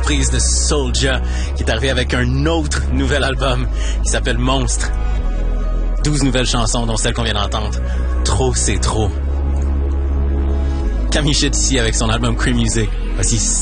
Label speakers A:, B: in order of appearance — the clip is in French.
A: surprise de Soulja qui est arrivé avec un autre nouvel album qui s'appelle Monstre. 12 nouvelles chansons, dont celle qu'on vient d'entendre. Trop, c'est trop. Camille Chette ici avec son album Cree Music. Voici